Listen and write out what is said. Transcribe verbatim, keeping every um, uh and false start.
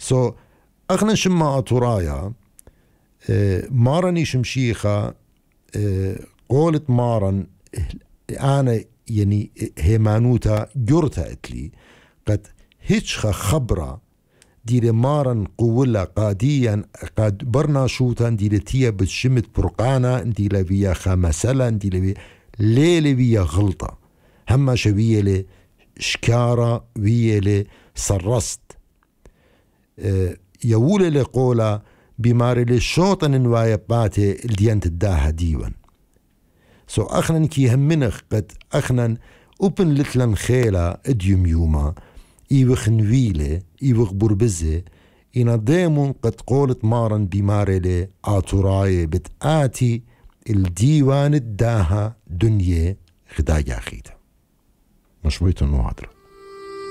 سو so, أخنا شما أطرايا اه مارني شمشيخة اه قولت مارن أنا يعني هيمانوتا جرتا اتلي قد هيتشخ خبرة دير مارن قولا قاديا قد برنا شوتا دير تيا بتشمت برقانا دير فيا خمسلا دير فيا ليلي فيا غلطة هما شوية لي شكارة ويا لي سرست اه يولي لي قولا بماري لي شوطا نوايا باتي الديانت الداها ديوان سو so أخنا كي همنخ قد أخنا أوبن لتلن خيلا اديوم يوما إيوخ نويلة إيوخ بربزة إنا ديمون قد قولت مارن بمارلة آتوراي بتآتي الديوان الداها دنيا غدا ياخيتا مشويتن وعدرة